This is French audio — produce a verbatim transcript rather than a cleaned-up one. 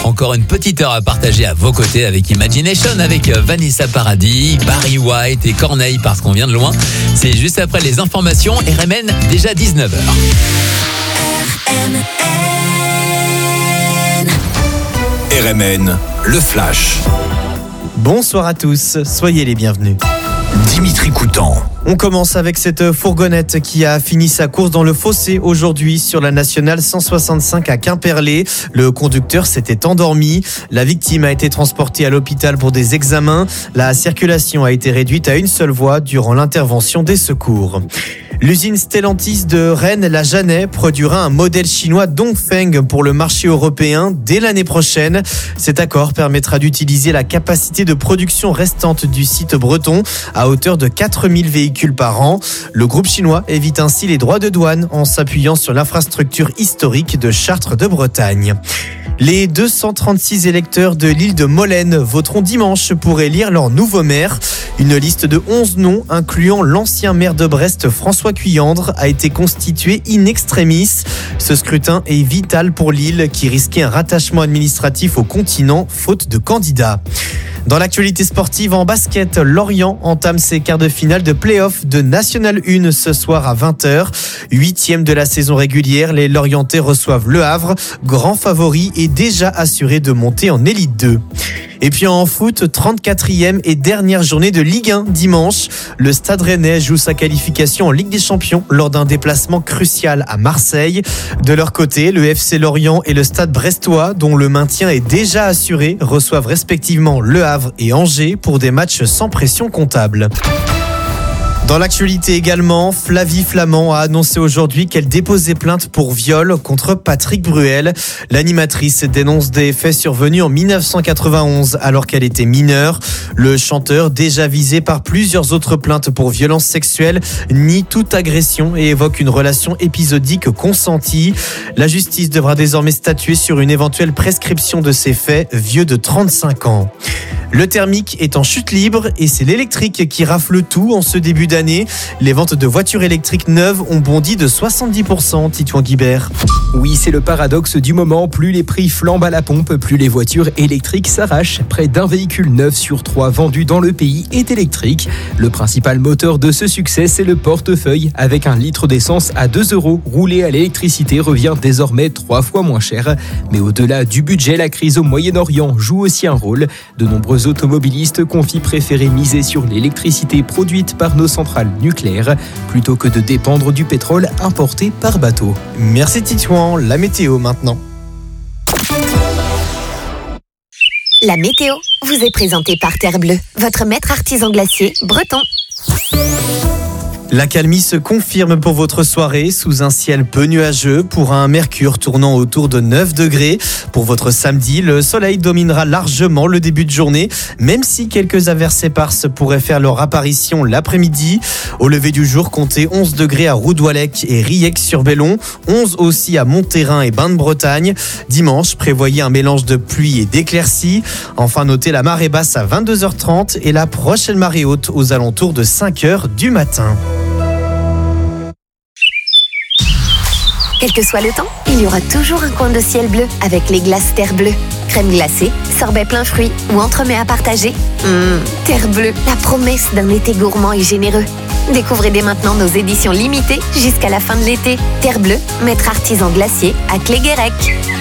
Encore une petite heure à partager à vos côtés avec Imagination, avec Vanessa Paradis, Barry White et Corneille parce qu'on vient de loin. C'est juste après les informations. R M N, déjà dix-neuf heures. R M N. R M N, le Flash. Bonsoir à tous, soyez les bienvenus. Dimitri Coutan. On commence avec cette fourgonnette qui a fini sa course dans le fossé aujourd'hui sur la nationale cent soixante-cinq à Quimperlé. Le conducteur s'était endormi. La victime a été transportée à l'hôpital pour des examens. La circulation a été réduite à une seule voie durant l'intervention des secours. L'usine Stellantis de Rennes, la Jeannet, produira un modèle chinois Dongfeng pour le marché européen dès l'année prochaine. Cet accord permettra d'utiliser la capacité de production restante du site breton à hauteur de quatre mille véhicules par an. Le groupe chinois évite ainsi les droits de douane en s'appuyant sur l'infrastructure historique de Chartres de Bretagne. Les deux cent trente-six électeurs de l'île de Molène voteront dimanche pour élire leur nouveau maire. Une liste de onze noms, incluant l'ancien maire de Brest, François Cuyandre, a été constituée in extremis. Ce scrutin est vital pour l'île qui risquait un rattachement administratif au continent, faute de candidats. Dans l'actualité sportive en basket, Lorient entame ses quarts de finale de play-off de National un ce soir à vingt heures. Huitième de la saison régulière, les Lorientais reçoivent Le Havre, grand favori et déjà assuré de monter en Élite deux. Et puis en foot, trente-quatrième et dernière journée de Ligue un dimanche. Le Stade Rennais joue sa qualification en Ligue des Champions lors d'un déplacement crucial à Marseille. De leur côté, le F C Lorient et le Stade Brestois, dont le maintien est déjà assuré, reçoivent respectivement Le Havre et Angers pour des matchs sans pression comptable. Dans l'actualité également, Flavie Flament a annoncé aujourd'hui qu'elle déposait plainte pour viol contre Patrick Bruel. L'animatrice dénonce des faits survenus en dix-neuf cent quatre-vingt-onze alors qu'elle était mineure. Le chanteur, déjà visé par plusieurs autres plaintes pour violences sexuelles, nie toute agression et évoque une relation épisodique consentie. La justice devra désormais statuer sur une éventuelle prescription de ces faits, vieux de trente-cinq ans. Le thermique est en chute libre et c'est l'électrique qui rafle tout en ce début d'année. Les ventes de voitures électriques neuves ont bondi de soixante-dix pour cent, Titouan Guibert. Oui, c'est le paradoxe du moment. Plus les prix flambent à la pompe, plus les voitures électriques s'arrachent. Près d'un véhicule neuf sur trois vendu dans le pays est électrique. Le principal moteur de ce succès, c'est le portefeuille. Avec un litre d'essence à deux euros, rouler à l'électricité revient désormais trois fois moins cher. Mais au-delà du budget, la crise au Moyen-Orient joue aussi un rôle. De nombreux automobilistes confient préférer miser sur l'électricité produite par nos centrales nucléaires plutôt que de dépendre du pétrole importé par bateau. Merci Titouan, la météo maintenant. La météo vous est présentée par Terre Bleue, votre maître artisan glacier breton. L'accalmie se confirme pour votre soirée sous un ciel peu nuageux pour un mercure tournant autour de neuf degrés. Pour votre samedi, le soleil dominera largement le début de journée, même si quelques averses éparses pourraient faire leur apparition l'après-midi. Au lever du jour, comptez onze degrés à Roudouallec et Riec-sur-Bellon, onze aussi à Montterrain et Bain-de-Bretagne. Dimanche, prévoyez un mélange de pluie et d'éclaircies. Enfin, notez la marée basse à vingt-deux heures trente et la prochaine marée haute aux alentours de cinq heures du matin. Quel que soit le temps, il y aura toujours un coin de ciel bleu avec les glaces Terre Bleue. Crème glacée, sorbet plein fruits ou entremets à partager. Mmh, Terre Bleue, la promesse d'un été gourmand et généreux. Découvrez dès maintenant nos éditions limitées jusqu'à la fin de l'été. Terre Bleue, maître artisan glacier à Cléguérec.